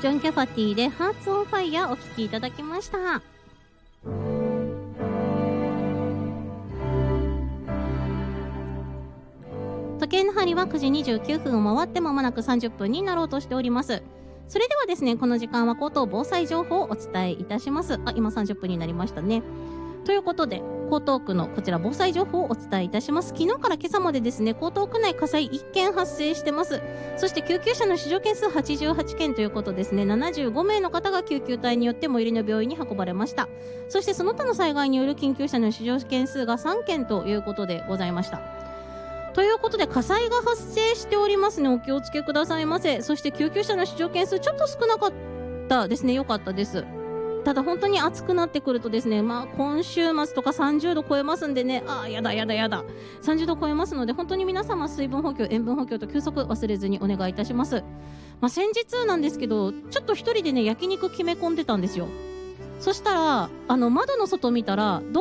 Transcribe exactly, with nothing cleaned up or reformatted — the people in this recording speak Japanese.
ジョン・キャファティでハーツ・オン・ファイヤーお聴きいただきました。時計の針はくじにじゅうきゅうふんを回って間もなくさんじゅっぷんになろうとしております。それではですね、この時間は口頭防災情報をお伝えいたします。あ、今さんじゅっぷんになりましたね。ということで、江東区のこちら防災情報をお伝えいたします。昨日から今朝までですね、江東区内火災いっけん発生してます。そして救急車の出場件数はちじゅうはちけんということですね。ななじゅうごめいの方が救急隊によって最寄りの病院に運ばれました。そしてその他の災害による緊急車の出場件数がさんけんということでございました。ということで火災が発生しておりますね。お気をつけくださいませ。そして救急車の出場件数ちょっと少なかったですね。良かったです。ただ本当に暑くなってくるとですね、まあ今週末とかさんじゅうど超えますんでね、あーやだやだやださんじゅうど超えますので、本当に皆様水分補給、塩分補給と休息忘れずにお願いいたします。まあ、先日なんですけど、ちょっと一人でね焼肉決め込んでたんですよ。そしたらあの窓の外見たら